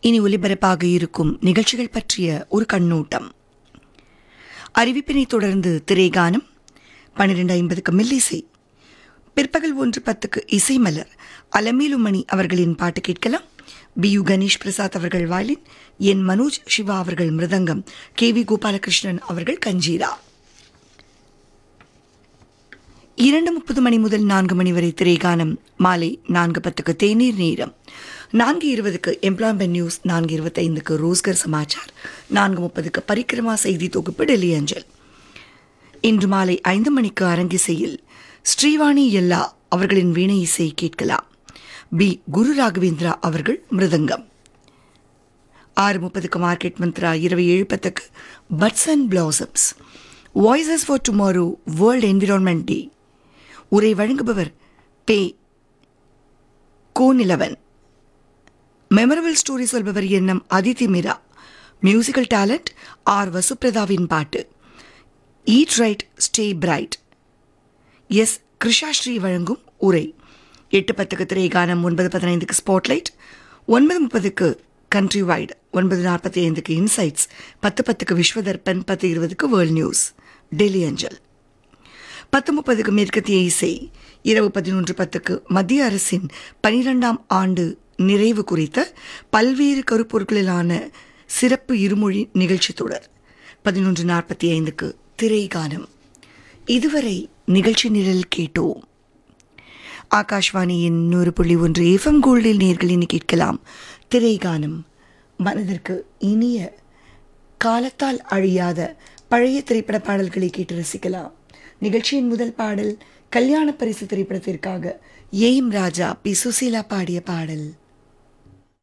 இனி ஒலிபரப்பாக இருக்கும் நிகழ்ச்சிகள் பற்றிய ஒரு கண்ணோட்டம். அறிவிப்பினை தொடர்ந்து திரைகானம் 12:50 மெல்லிசை, பிற்பகல் 1:10 இசைமலர் அலமேலுமணி அவர்களின் பாட்டு கேட்கலாம். பி.யு. கணேஷ் பிரசாத் அவர்கள் வயலின், என் மனோஜ் சிவா அவர்கள் மிருதங்கம், கே.வி. கோபாலகிருஷ்ணன் அவர்கள் கஞ்சீரா. 2:30 மணி முதல் 4 மணி வரை திரைகானம். மாலை 4:10 தேநீர் நேரம். 4:20 எம்ப்ளாய்மெண்ட் நியூஸ், 4:25 ரோஸ்கர் சமாச்சார், 4:30 பரிக்கிரமா செய்தி தொகுப்பு டெல்லி அஞ்சல். இன்று மாலை 5 மணிக்கு அரங்கிசையில் ஸ்ரீவாணி எல்லா அவர்களின் வீணை இசை கேட்கலாம். பி. குரு ராகவேந்திரா அவர்கள் மிருதங்கம். 6:30 மார்க்கெட் மந்த்ரா. இரவு 7:10 puts and blossoms, voices for tomorrow world environment டே. உரை வழங்குபவர் பே. கோநிலவன். Memorable story சொல்பவர் என்.எம். Aditi Meera. Musical talent R. வசுப்ரதாவின் பாட்டு. Eat right stay bright, S. கிருஷாஸ்ரீ வழங்கும் உரை. 8:10 திரைகானம். 9:15 spotlight, 9:30 country white, 9:45 insights, 10:10 Vishwa Darpan, 10:20 world news Delhi அஞ்சல். 10:30 மேற்கத்திய இசை. இரவு 11:10 மத்திய அரசின் 12ஆம் ஆண்டு நிறைவு குறித்த பல்வேறு கருப்பொருட்களிலான சிறப்பு இருமொழி நிகழ்ச்சி தொடர். 11:45 திரைகானம். இதுவரை நிகழ்ச்சி நிரல் கேட்டோம். ஆகாஷ்வாணியின் 100.1 எஃப்எம் கோல்டில் நேர்களின் கேட்கலாம் திரைகானம். மனதிற்கு இனிய காலத்தால் அழியாத பழைய திரைப்பட பாடல்களை கேட்டு ரசிக்கலாம். நிகழ்ச்சியின் முதல் பாடல் கல்யாண பரிசு திரைப்படத்திற்காக ஏம் ராஜா, பி. சுசீலா பாடிய பாடல்.